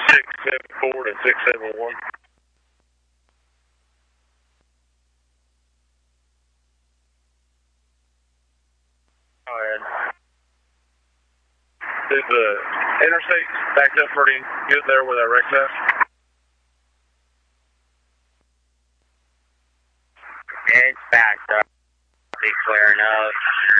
674 to 671. Go ahead. Is the interstate backed up pretty good there where that wreck's at? Yeah, it's backed up. Be clearing up.